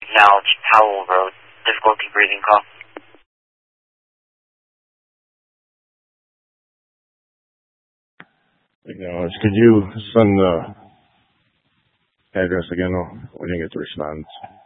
Lounge, Howell Road. Difficulty breathing call. Could you send the address again when you get the response?